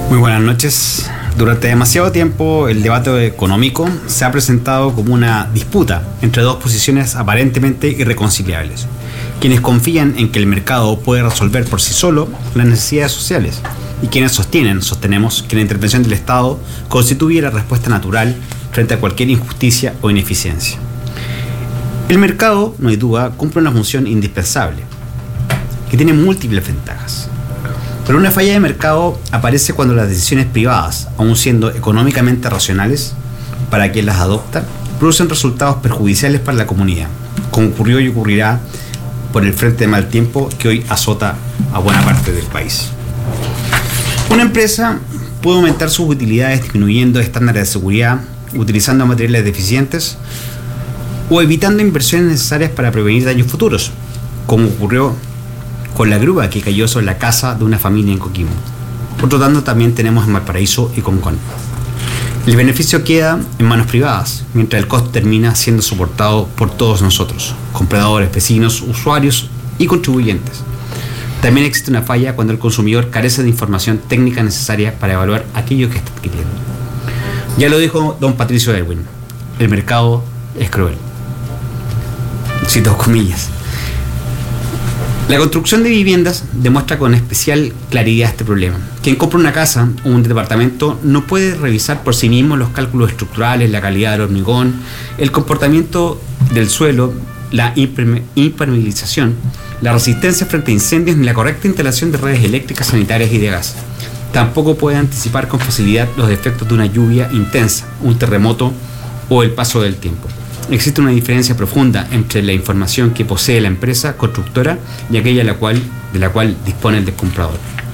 Muy buenas noches. Durante demasiado tiempo el debate económico se ha presentado como una disputa entre dos posiciones aparentemente irreconciliables. Quienes confían en que el mercado puede resolver por sí solo las necesidades sociales y quienes sostenemos que la intervención del Estado constituye la respuesta natural frente a cualquier injusticia o ineficiencia. El mercado, no hay duda, cumple una función indispensable que tiene múltiples ventajas. Pero una falla de mercado aparece cuando las decisiones privadas, aun siendo económicamente racionales para quien las adopta, producen resultados perjudiciales para la comunidad, como ocurrió y ocurrirá por el frente de mal tiempo que hoy azota a buena parte del país. Una empresa puede aumentar sus utilidades disminuyendo estándares de seguridad, utilizando materiales deficientes o evitando inversiones necesarias para prevenir daños futuros, como ocurrió con la grúa que cayó sobre la casa de una familia en Coquimbo. Por otro tanto, también tenemos en Valparaíso y Concón. El beneficio queda en manos privadas, mientras el costo termina siendo soportado por todos nosotros, compradores, vecinos, usuarios y contribuyentes. También existe una falla cuando el consumidor carece de información técnica necesaria para evaluar aquello que está adquiriendo. Ya lo dijo don Patricio Erwin, el mercado es cruel. Cito comillas. La construcción de viviendas demuestra con especial claridad este problema. Quien compra una casa o un departamento no puede revisar por sí mismo los cálculos estructurales, la calidad del hormigón, el comportamiento del suelo, la impermeabilización, la resistencia frente a incendios ni la correcta instalación de redes eléctricas, sanitarias y de gas. Tampoco puede anticipar con facilidad los efectos de una lluvia intensa, un terremoto o el paso del tiempo. Existe una diferencia profunda entre la información que posee la empresa constructora y aquella de la cual dispone el comprador.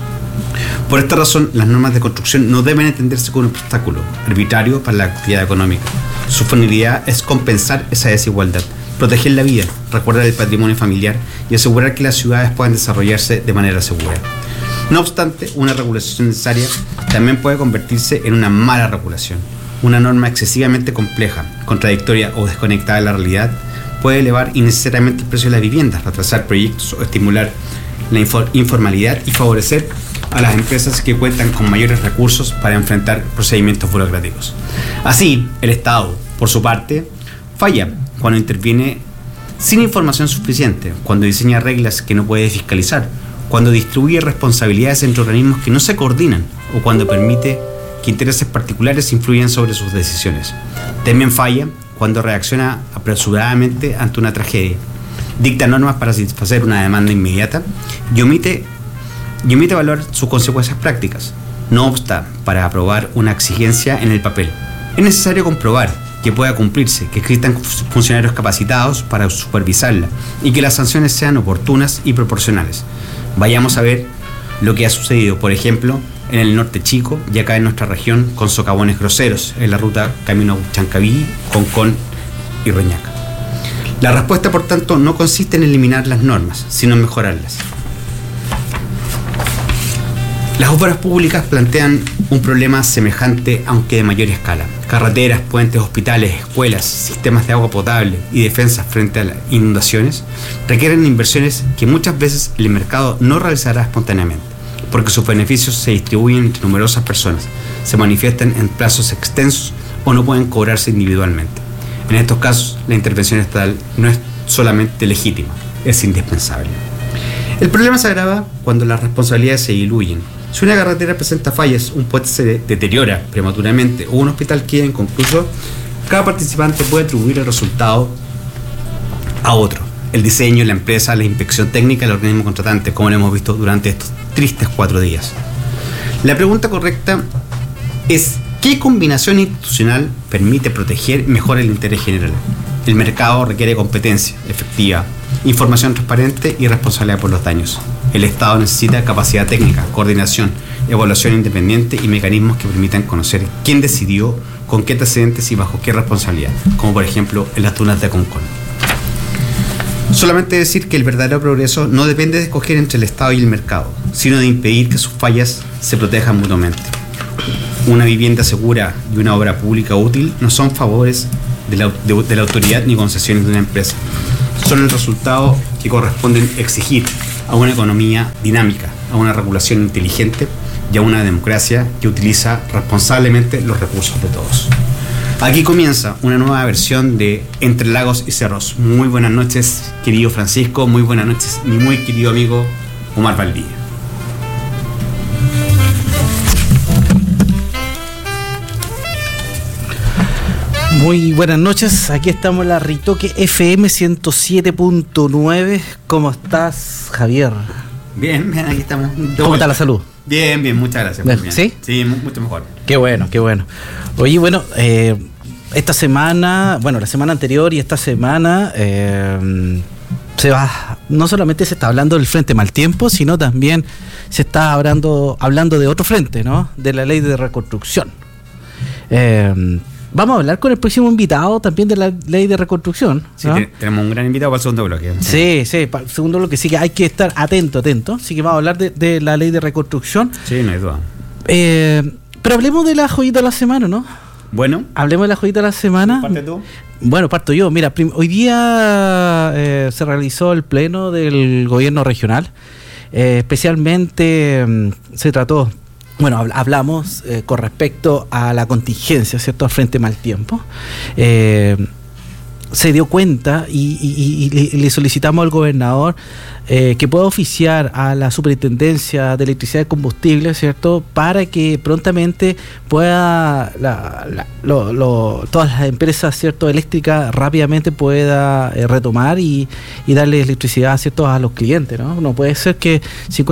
Por esta razón, las normas de construcción no deben entenderse como un obstáculo arbitrario para la actividad económica. Su finalidad es compensar esa desigualdad, proteger la vida, resguardar el patrimonio familiar y asegurar que las ciudades puedan desarrollarse de manera segura. No obstante, una regulación necesaria también puede convertirse en una mala regulación. Una norma excesivamente compleja, contradictoria o desconectada de la realidad puede elevar innecesariamente el precio de las viviendas, retrasar proyectos o estimular la informalidad y favorecer a las empresas que cuentan con mayores recursos para enfrentar procedimientos burocráticos. Así, el Estado, por su parte, falla cuando interviene sin información suficiente, cuando diseña reglas que no puede fiscalizar, cuando distribuye responsabilidades entre organismos que no se coordinan o cuando permite que intereses particulares influyen sobre sus decisiones. También falla cuando reacciona apresuradamente ante una tragedia, dicta normas para satisfacer una demanda inmediata y omite evaluar sus consecuencias prácticas. No obsta para aprobar una exigencia en el papel. Es necesario comprobar que pueda cumplirse, que existan funcionarios capacitados para supervisarla y que las sanciones sean oportunas y proporcionales. Vayamos a ver lo que ha sucedido, por ejemplo, en el norte chico y acá en nuestra región con socavones groseros en la ruta camino Chancaví, Concón y Reñaca. La respuesta, por tanto, no consiste en eliminar las normas, sino en mejorarlas. Las obras públicas plantean un problema semejante, aunque de mayor escala. Carreteras, puentes, hospitales, escuelas, sistemas de agua potable y defensas frente a las inundaciones requieren inversiones que muchas veces el mercado no realizará espontáneamente, porque sus beneficios se distribuyen entre numerosas personas, se manifiestan en plazos extensos o no pueden cobrarse individualmente. En estos casos, la intervención estatal no es solamente legítima, es indispensable. El problema se agrava cuando las responsabilidades se diluyen. Si una carretera presenta fallas, un puente se deteriora prematuramente o un hospital queda inconcluso, cada participante puede atribuir el resultado a otro. El diseño, la empresa, la inspección técnica, el organismo contratante, como lo hemos visto durante estos tristes 4 días. La pregunta correcta es: ¿qué combinación institucional permite proteger mejor el interés general? El mercado requiere competencia efectiva, información transparente y responsabilidad por los daños. El Estado necesita capacidad técnica, coordinación, evaluación independiente y mecanismos que permitan conocer quién decidió, con qué antecedentes y bajo qué responsabilidad, como por ejemplo en las dunas de Concón. Solamente decir que el verdadero progreso no depende de escoger entre el Estado y el mercado, sino de impedir que sus fallas se protejan mutuamente. Una vivienda segura y una obra pública útil no son favores de la autoridad ni concesiones de una empresa. Son el resultado que corresponden exigir a una economía dinámica, a una regulación inteligente y a una democracia que utiliza responsablemente los recursos de todos. Aquí comienza una nueva versión de Entre Lagos y Cerros. Muy buenas noches, querido Francisco. Muy buenas noches, mi muy querido amigo Omar Valdivia. Muy buenas noches, aquí estamos en la Ritoque FM 107.9. ¿Cómo estás, Javier? Bien, aquí estamos. ¿Cómo está la salud? Bien, muchas gracias. Bien. Bien. ¿Sí? Sí, mucho mejor. Qué bueno. Oye, bueno, esta semana, la semana anterior y esta semana no solamente se está hablando del Frente Mal Tiempo, sino también se está hablando de otro frente, ¿no? De la ley de reconstrucción. Vamos a hablar con el próximo invitado también de la ley de reconstrucción, ¿no? Sí, tenemos un gran invitado para el segundo bloque. Sí, para el segundo bloque, sí que hay que estar atento. Así que vamos a hablar de la ley de reconstrucción. Sí, no hay duda. Pero hablemos de la joyita de la semana, ¿no? Bueno. Hablemos de la joyita de la semana. ¿Parte tú? Bueno, parto yo. Mira, hoy día se realizó el pleno del gobierno regional. Especialmente se trató... hablamos con respecto a la contingencia, ¿cierto?, al Frente Mal Tiempo. Se dio cuenta y le solicitamos al gobernador que pueda oficiar a la Superintendencia de Electricidad y Combustible, ¿cierto?, para que prontamente pueda todas las empresas, ¿cierto?, eléctricas rápidamente pueda retomar y darle electricidad, ¿cierto?, a los clientes, ¿no? No puede ser que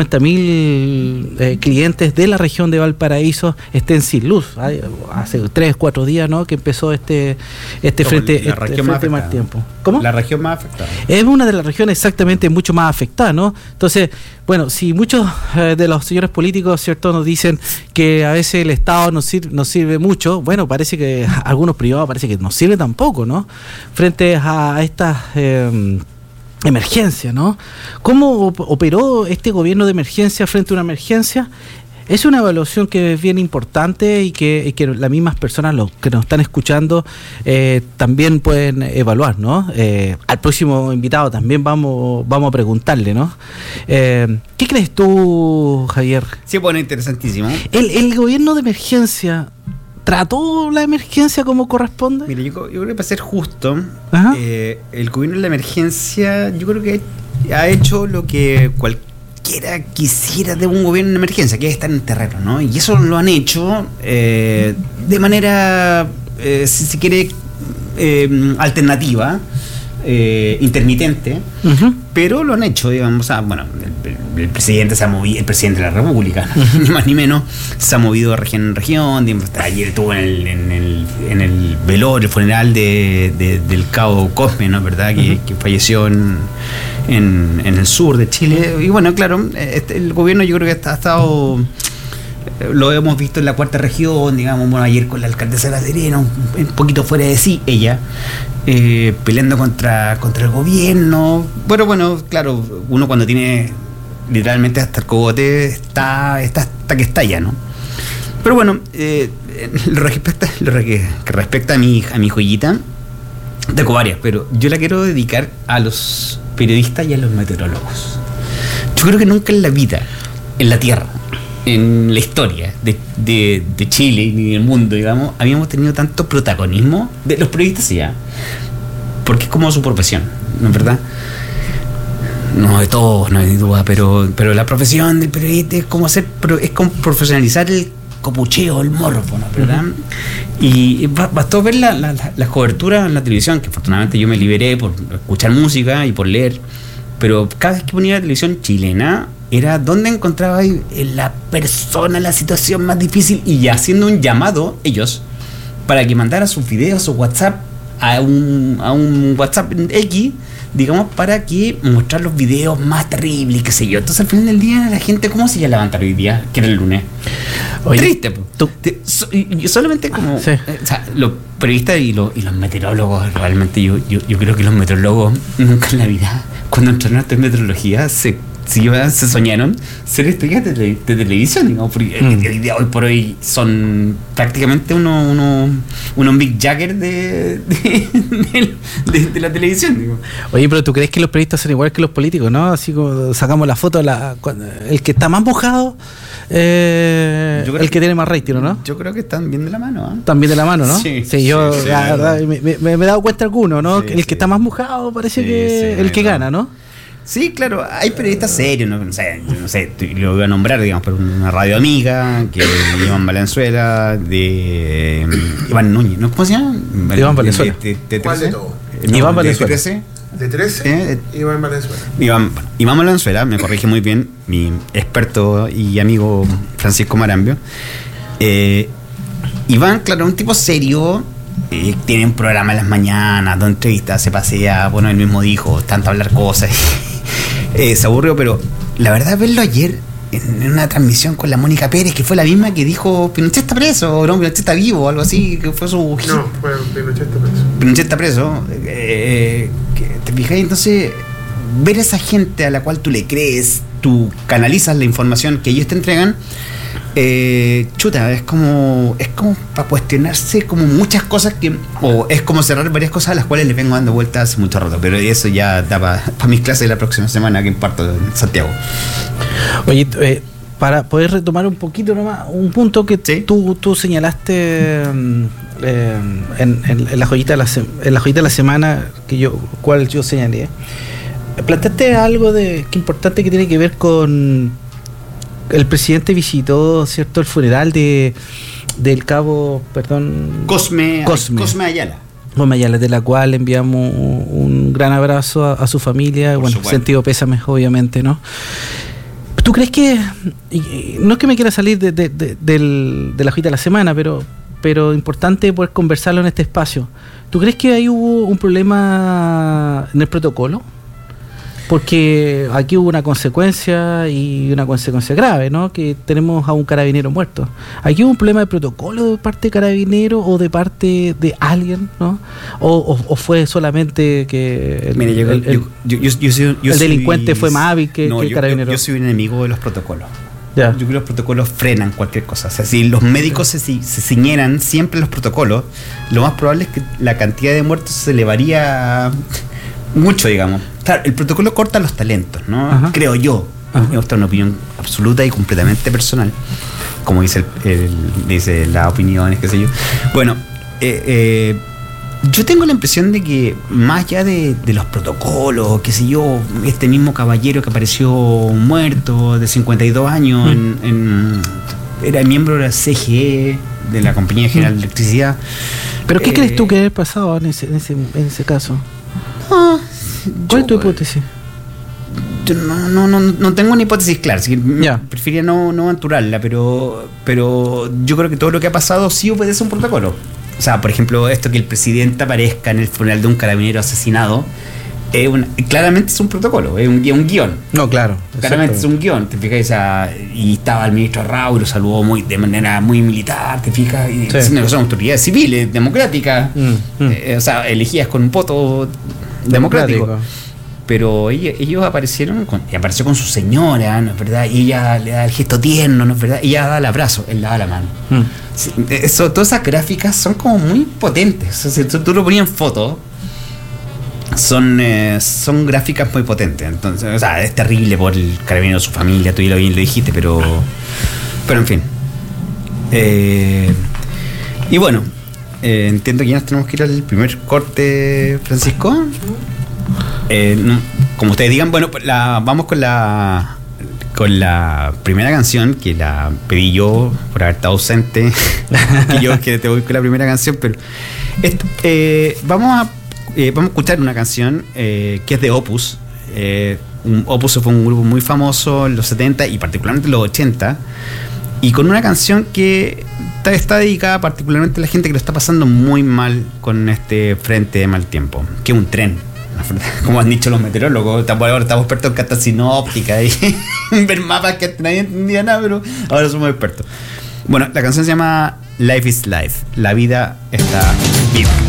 50.000 clientes de la región de Valparaíso estén sin luz. Hace 3-4 días, ¿no?, que empezó este frente Mal Tiempo. ¿Cómo? La región más afectada. Es una de las regiones exactamente mucho más afectada, ¿no? Entonces, si muchos de los señores políticos, ¿cierto?, nos dicen que a veces el Estado nos sirve mucho, parece que a algunos privados parece que nos sirve tampoco, ¿no? Frente a estas emergencias, ¿no? ¿Cómo operó este gobierno de emergencia frente a una emergencia? Es una evaluación que es bien importante y que las mismas personas que nos están escuchando también pueden evaluar, ¿no? Al próximo invitado también vamos a preguntarle, ¿no? ¿Qué crees tú, Javier? Sí, interesantísimo. ¿El gobierno de emergencia trató la emergencia como corresponde? Mira, yo creo que para ser justo, el gobierno de la emergencia, yo creo que ha hecho lo que cualquiera quisiera de un gobierno de emergencia, que es estar en el terreno, ¿no? Y eso lo han hecho de manera, si se quiere, alternativa, intermitente, pero lo han hecho, digamos. El presidente se ha movido, el presidente de la República, ni más ni menos, se ha movido de región en región. Digamos, ayer estuvo en el velorio, el funeral del cabo Cosme, ¿no? ¿Verdad? Que falleció en el sur de Chile. Y claro, el gobierno, yo creo que ha estado, lo hemos visto en la cuarta región, digamos, ayer con la alcaldesa de La Serena, un poquito fuera de sí, ella, peleando contra el gobierno. Claro, uno cuando tiene literalmente hasta el cogote está hasta que estalla, ¿no? Pero lo que respecta a mi joyita, tengo varias, pero yo la quiero dedicar a los periodistas y a los meteorólogos. Yo creo que nunca en la vida, en la Tierra, en la historia de Chile y del mundo, digamos, habíamos tenido tanto protagonismo de los periodistas ya, porque es como su profesión, ¿no es verdad? No de todos, no hay duda, pero la profesión del periodista es como profesionalizar el copucheo, el morbo, ¿no? ¿Verdad? Y bastó ver las coberturas en la televisión, que afortunadamente yo me liberé por escuchar música y por leer, pero cada vez que ponía la televisión chilena era donde encontraba la persona, la situación más difícil, y haciendo un llamado ellos para que mandara sus videos o WhatsApp a un WhatsApp X, digamos, para que mostrar los videos más terribles, qué sé yo. Entonces al final del día la gente, ¿cómo se iba a levantar hoy día, que era el lunes? Oye, triste, solamente como sí. Los periodistas y los meteorólogos, realmente yo creo que los meteorólogos nunca en la vida, cuando entraron a meteorología, se soñaron ser estrellas de televisión, digamos, porque hoy por hoy son prácticamente unos Mick Jagger de la televisión, digamos. Oye, pero ¿tú crees que los periodistas son igual que los políticos, no? Así como sacamos la foto, el que está más mojado el que tiene más rating, ¿no? Yo creo que están bien de la mano. Están bien de la mano, ¿no? Sí, yo sí, la verdad me he dado cuenta alguno, ¿no? Sí, el que está más mojado parece que el que gana, ¿no? Sí, claro, hay periodistas serios, no sé, lo voy a nombrar, digamos, por una radio amiga, que Iván Valenzuela, de Iván Núñez, ¿no? ¿Cómo se llama? Iván Valenzuela. ¿Cuál de todo? Iván Valenzuela. ¿De 13? Iván Valenzuela. Iván Valenzuela, me corrige muy bien, mi experto y amigo Francisco Marambio. Iván, claro, un tipo serio. Tiene un programa en las mañanas, dos entrevistas, se pasea, bueno, él mismo dijo, tanto hablar cosas. Se aburrió, pero la verdad, verlo ayer en una transmisión con la Mónica Pérez, que fue la misma que dijo Pinochet está preso, o no, Pinochet está vivo, o algo así, que fue su... No, fue Pinochet está preso. Pinochet está preso. ¿Te fijas? Entonces, ver a esa gente a la cual tú le crees, tú canalizas la información que ellos te entregan, chuta, es como para cuestionarse como muchas cosas o es como cerrar varias cosas a las cuales les vengo dando vueltas hace mucho rato, pero eso ya da para mis clases de la próxima semana que imparto en Santiago. Oye, para poder retomar un poquito nomás un punto que ¿sí? tú señalaste en la joyita de la semana cual yo señalé, planteaste algo que importante que tiene que ver con el presidente visitó, ¿cierto?, el funeral del cabo, Cosme Ayala. Cosme Ayala, de la cual enviamos un gran abrazo a su familia, sentido pésame, obviamente, ¿no? ¿Tú crees que, no es que me quiera salir de la hojita de la semana, pero importante poder conversarlo en este espacio? ¿Tú crees que ahí hubo un problema en el protocolo? Porque aquí hubo una consecuencia y una consecuencia grave, ¿no? Que tenemos a un carabinero muerto. Aquí hubo un problema de protocolo de parte de carabinero o de parte de alguien, ¿no? O fue solamente que el delincuente fue más hábil que el carabinero. Yo soy un enemigo de los protocolos. Ya. Yo creo que los protocolos frenan cualquier cosa. O sea, si los médicos se ciñeran siempre los protocolos, lo más probable es que la cantidad de muertos se elevaría mucho, digamos. Claro, el protocolo corta los talentos, ¿no? Ajá. Creo yo. Esta es una opinión absoluta y completamente personal, como dice dice las opiniones, qué sé yo. Bueno, yo tengo la impresión de que más allá de los protocolos, qué sé yo, este mismo caballero que apareció muerto de 52 años era miembro de la CGE, de la Compañía General de Electricidad. ¿Pero qué crees tú que haya pasado en ese caso? ¿Cuál es tu hipótesis? Yo no tengo una hipótesis clara, así que preferiría no aventurarla, pero yo creo que todo lo que ha pasado sí obedece a un protocolo. O sea, por ejemplo, esto que el presidente aparezca en el funeral de un carabinero asesinado, claramente es un protocolo, es un guión. No, claro. Claramente es un guión, te fijas, o sea, y estaba el ministro Raúl y lo saludó de manera muy militar, te fijas, y son autoridades civiles, democráticas, o sea, elegidas con un voto democrático. Pero ellos aparecieron y apareció con su señora, ¿no es verdad? Y ella le da el gesto tierno, ¿no es verdad? Y ella da el abrazo, él da la mano. Todas esas gráficas son como muy potentes. O sea, si tú lo ponías en foto, son gráficas muy potentes. Entonces, o sea, es terrible por el carabinero de su familia, tú ya lo dijiste, pero en fin. Y bueno, entiendo que ya nos tenemos que ir al primer corte, Francisco. Como ustedes digan, bueno, vamos con la primera canción, que la pedí yo por haber estado ausente. que te voy con la primera canción, pero vamos a escuchar una canción que es de Opus. Opus fue un grupo muy famoso en los 70 y particularmente en los 80, y con una canción que está dedicada particularmente a la gente que lo está pasando muy mal con este frente de mal tiempo, que es un tren. Como han dicho los meteorólogos, ahora estamos expertos en catástrofe sinóptica y ver mapas que nadie entendía nada, pero ahora somos expertos. Bueno, la canción se llama Life is Life, la vida está viva.